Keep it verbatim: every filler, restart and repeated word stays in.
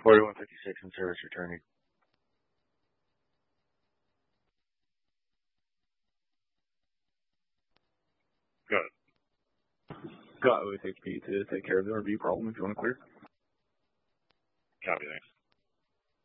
forty-one fifty-six in service returning. Got it. Got O S H P to take care of the review problem if you want to clear. Copy, thanks.